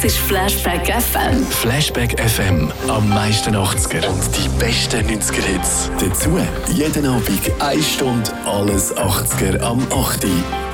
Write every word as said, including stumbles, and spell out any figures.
Das ist Flashback F M. Flashback F M. Am meisten achtziger. Und die besten neunziger Hits. Dazu jeden Abend eine Stunde alles achtziger am acht Uhr.